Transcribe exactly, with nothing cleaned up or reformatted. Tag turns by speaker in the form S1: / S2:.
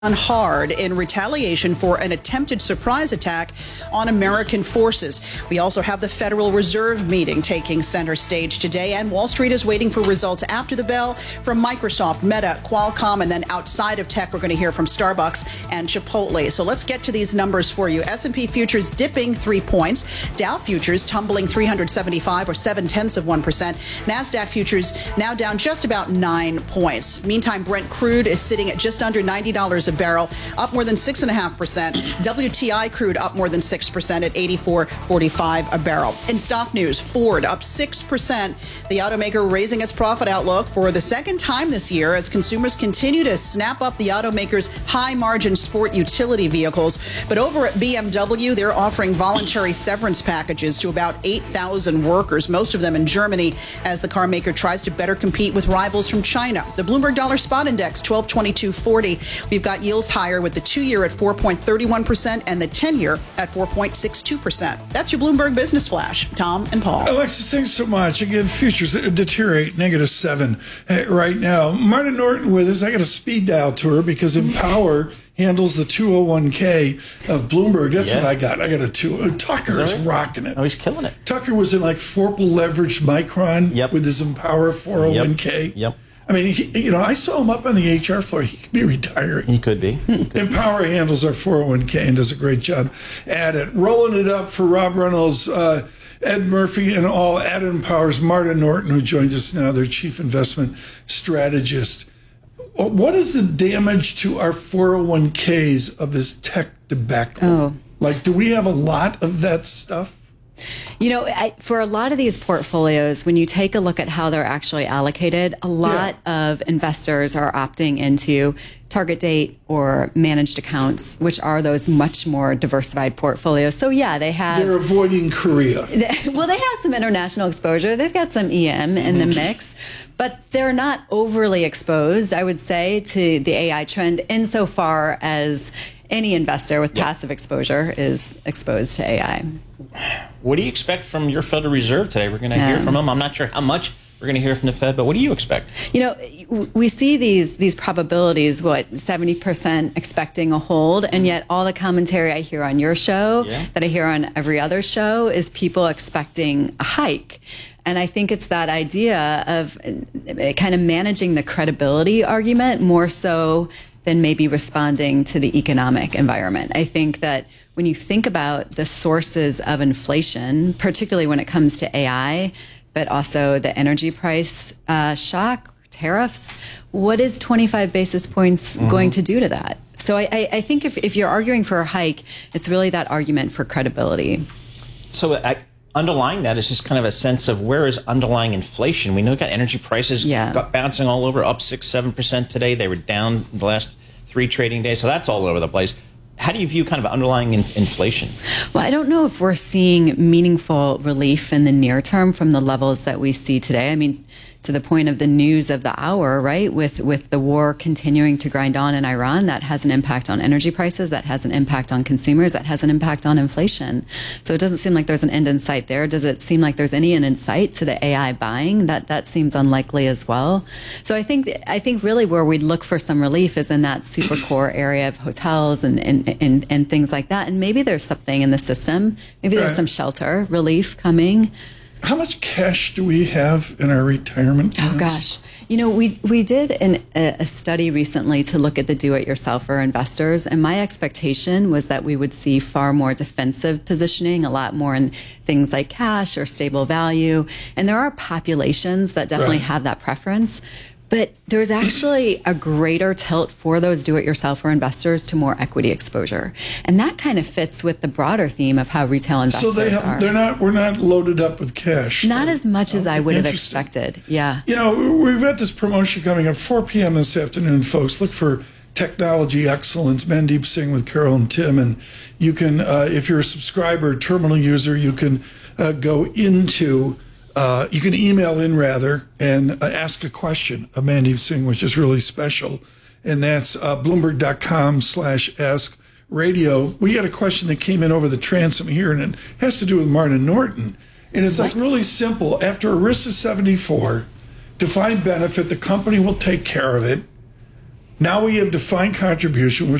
S1: hard in retaliation for an attempted surprise attack on American forces. We also have the Federal Reserve meeting taking center stage today, and Wall Street is waiting for results after the bell from Microsoft, Meta, Qualcomm, and then outside of tech, we're going to hear from Starbucks and Chipotle. So let's get to these numbers for you. S and P futures dipping three points. Dow futures tumbling three hundred seventy-five or seven tenths of one percent. NASDAQ futures now down just about nine points. Meantime, Brent crude is sitting at just under ninety dollars a barrel, up more than six and a half percent. W T I crude up more than six percent at eighty-four forty-five a barrel. In stock news, Ford up six percent. The automaker raising its profit outlook for the second time this year as consumers continue to snap up the automaker's high-margin sport utility vehicles. But over at B M W, they're offering voluntary severance packages to about eight thousand workers, most of them in Germany, as the car maker tries to better compete with rivals from China. The Bloomberg Dollar Spot Index, twelve twenty-two forty. We've got yields higher with the two-year at four point three one percent and the ten-year at four point six two percent. That's your Bloomberg Business Flash. Tom and Paul.
S2: Alexis, thanks so much. Again, futures deteriorate, negative seven right now. Marta Norton with us. I got a speed dial to her because Empower handles the two oh one k of Bloomberg. That's yeah. what I got. I got a two. Tucker is, is rocking it.
S3: Oh, he's killing it.
S2: Tucker was in like Forple leveraged Micron
S3: yep.
S2: with his Empower four oh one k.
S3: Yep. yep.
S2: I mean, he, you know, I saw him up on the H R floor. He could be retiring.
S3: He could be. He could
S2: Empower be. handles our four oh one k and does a great job at it. Rolling it up for Rob Reynolds, uh, Ed Murphy, and all at Empower's Marta Norton, who joins us now, their chief investment strategist. What is the damage to our four oh one k's of this tech debacle? Oh. Like, do we have a lot of that stuff?
S4: You know, I, for a lot of these portfolios, when you take a look at how they're actually allocated, a lot yeah. of investors are opting into target date or managed accounts, which are those much more diversified portfolios. So, yeah, they have...
S2: They're avoiding Korea.
S4: They, well, they have some international exposure. They've got some E M in the mix, but they're not overly exposed, I would say, to the A I trend insofar as any investor with yep. passive exposure is exposed to A I.
S3: What do you expect from your Federal Reserve today? We're going to um, hear from them. I'm not sure how much we're going to hear from the Fed, but what do you expect?
S4: You know, we see these these probabilities, what, seventy percent expecting a hold, and yet all the commentary I hear on your show, yeah. that I hear on every other show, is people expecting a hike. And I think it's that idea of kind of managing the credibility argument more so than maybe responding to the economic environment. I think that when you think about the sources of inflation, particularly when it comes to A I, but also the energy price uh, shock, tariffs, what is twenty-five basis points mm-hmm. going to do to that? So I, I, I think if, if you're arguing for a hike, it's really that argument for credibility.
S3: So I, underlying that is just kind of a sense of where is underlying inflation. We know we've got energy prices
S4: yeah.
S3: got bouncing all over, up six, seven percent today. They were down the last three trading days, so that's all over the place. How do you view kind of underlying in inflation?
S4: Well, I don't know if we're seeing meaningful relief in the near term from the levels that we see today. I mean, to the point of the news of the hour, right? With with the war continuing to grind on in Iran, that has an impact on energy prices, that has an impact on consumers, that has an impact on inflation. So it doesn't seem like there's an end in sight there. Does it seem like there's any end in sight to the A I buying? That that seems unlikely as well. So I think I think really where we'd look for some relief is in that super core area of hotels and and, and, and things like that. And maybe there's something in the system. Maybe there's some shelter relief coming.
S2: How much cash do we have in our retirement plans?
S4: Oh, gosh. You know, we we did an, a study recently to look at the do-it-yourselfer investors, and my expectation was that we would see far more defensive positioning, a lot more in things like cash or stable value. And there are populations that definitely right. have that preference. But there's actually a greater tilt for those do-it-yourselfer investors to more equity exposure. And that kind of fits with the broader theme of how retail investors
S2: so they have,
S4: are.
S2: They're not, we're not loaded up with cash.
S4: Not as much as
S2: oh,
S4: I would have expected. Yeah.
S2: You know, we've got this promotion coming up, four p.m. this afternoon, folks. Look for Technology Excellence, Mandeep Singh with Carol and Tim. And you can, uh, if you're a subscriber, terminal user, you can uh, go into... Uh, you can email in, rather, and uh, ask a question of Mandeep Singh, which is really special. And that's uh, Bloomberg.com slash ask radio. We got a question that came in over the transom here, and it has to do with Marta Norton. And it's like really simple. After ERISA seventy-four, defined benefit, the company will take care of it. Now we have defined contribution,